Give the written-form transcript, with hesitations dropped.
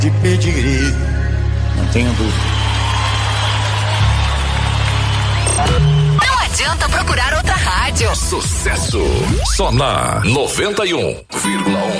De pedigree, não tenho dúvida. Não adianta procurar outra rádio. Sucesso, só na 91,1.